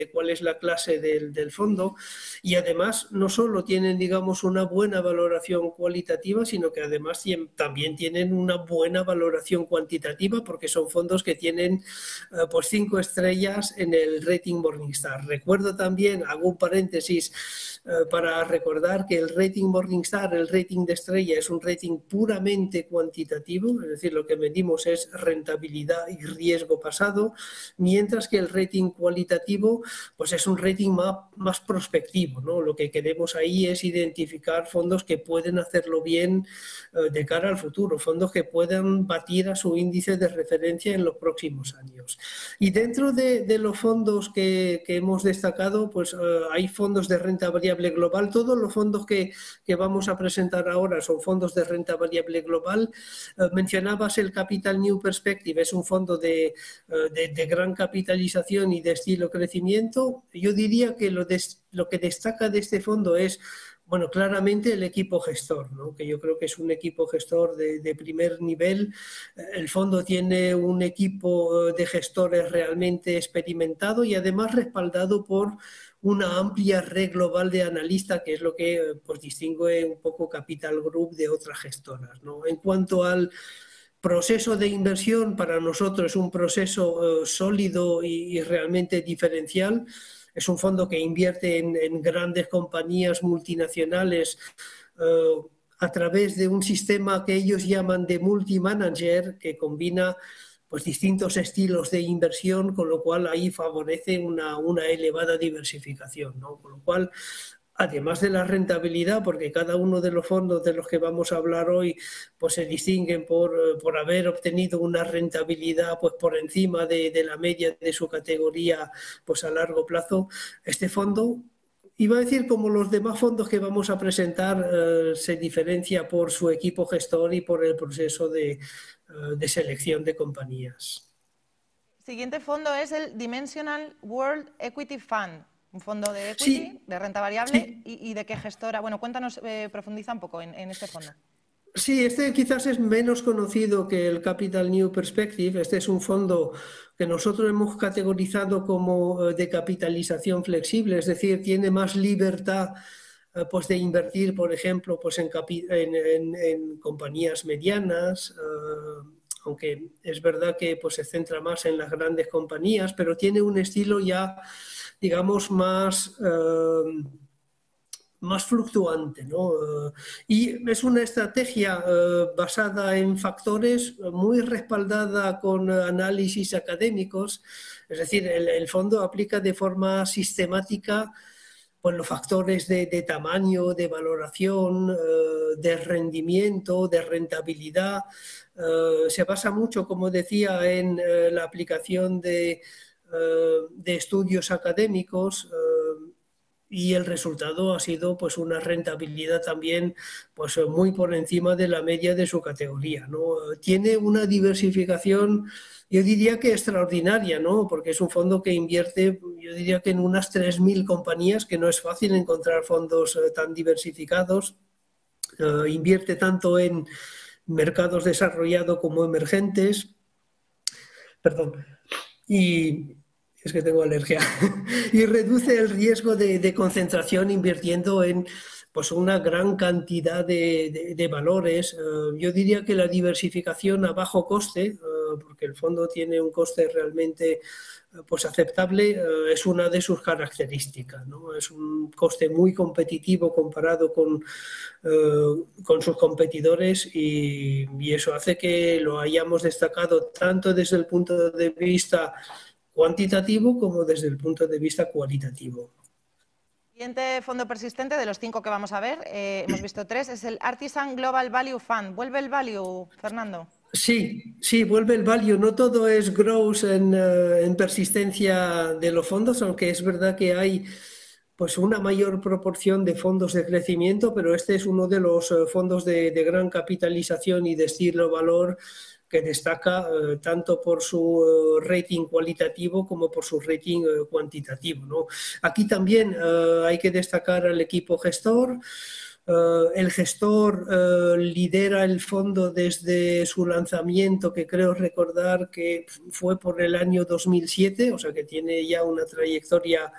cuál es la clase del fondo, y además no solo tienen, digamos, una buena valoración cualitativa, sino que además también tienen una buena valoración cuantitativa, porque son fondos que tienen pues 5 estrellas en el rating Morningstar. Recuerdo también, hago un paréntesis para recordar que el rating Morningstar, el rating de estrella, es un rating puramente cuantitativo, es decir, lo que medimos es rentabilidad y riesgo pasado, mientras que el rating cualitativo pues es un rating más prospectivo, ¿no? Lo que queremos ahí es identificar fondos que pueden hacerlo bien de cara al futuro, fondos que puedan batir a su índice de referencia en los próximos años. Y dentro de los fondos que hemos destacado, pues hay fondos de renta variable global. Todos los fondos que vamos a presentar ahora son fondos de renta variable global. Mencionabas el Capital New Perspective, es un fondo de gran capitalización y de estilo crecimiento. Yo diría que lo que destaca de este fondo es, bueno, claramente el equipo gestor, ¿no? Que yo creo que es un equipo gestor de primer nivel. El fondo tiene un equipo de gestores realmente experimentado y además respaldado por una amplia red global de analistas, que es lo que pues, distingue un poco Capital Group de otras gestoras, ¿no? En cuanto al proceso de inversión, para nosotros es un proceso sólido y realmente diferencial. Es un fondo que invierte en grandes compañías multinacionales a través de un sistema que ellos llaman de multimanager, que combina pues, distintos estilos de inversión, con lo cual ahí favorece una elevada diversificación, ¿no? Con lo cual, además de la rentabilidad, porque cada uno de los fondos de los que vamos a hablar hoy pues se distinguen por haber obtenido una rentabilidad pues por encima de la media de su categoría pues a largo plazo, este fondo, iba a decir como los demás fondos que vamos a presentar, se diferencia por su equipo gestor y por el proceso de selección de compañías. Siguiente fondo es el Dimensional World Equity Fund. Un fondo de equity, sí, de renta variable, sí. y de qué gestora. Bueno, cuéntanos, profundiza un poco en este fondo. Sí, este quizás es menos conocido que el Capital New Perspective. Este es un fondo que nosotros hemos categorizado como de capitalización flexible, es decir, tiene más libertad pues de invertir, por ejemplo, pues en compañías medianas, aunque es verdad que pues, se centra más en las grandes compañías, pero tiene un estilo ya, digamos, más fluctuante, ¿no? Y es una estrategia basada en factores, muy respaldada con análisis académicos, es decir, el fondo aplica de forma sistemática pues, los factores de tamaño, de valoración, de rendimiento, de rentabilidad. Se basa mucho, como decía, en la aplicación de estudios académicos, y el resultado ha sido pues una rentabilidad también pues muy por encima de la media de su categoría, ¿no? Tiene una diversificación, yo diría que extraordinaria, ¿no? Porque es un fondo que invierte, yo diría que en unas 3.000 compañías, que no es fácil encontrar fondos tan diversificados. Invierte tanto en mercados desarrollados como emergentes. Perdón. Y es que tengo alergia. Y reduce el riesgo de concentración invirtiendo en pues, una gran cantidad de valores. Yo diría que la diversificación a bajo coste, porque el fondo tiene un coste realmente pues, aceptable, es una de sus características, ¿no? Es un coste muy competitivo comparado con sus competidores y eso hace que lo hayamos destacado tanto desde el punto de vista cuantitativo como desde el punto de vista cualitativo. Siguiente fondo persistente de los 5 que vamos a ver, hemos visto 3, es el Artisan Global Value Fund. ¿Vuelve el value, Fernando? Sí, vuelve el value. No todo es growth en persistencia de los fondos, aunque es verdad que hay pues una mayor proporción de fondos de crecimiento, pero este es uno de los fondos de gran capitalización y de estilo valor que destaca tanto por su rating cualitativo como por su rating cuantitativo, ¿no? Aquí también hay que destacar al equipo gestor. El gestor lidera el fondo desde su lanzamiento, que creo recordar que fue por el año 2007, o sea que tiene ya una trayectoria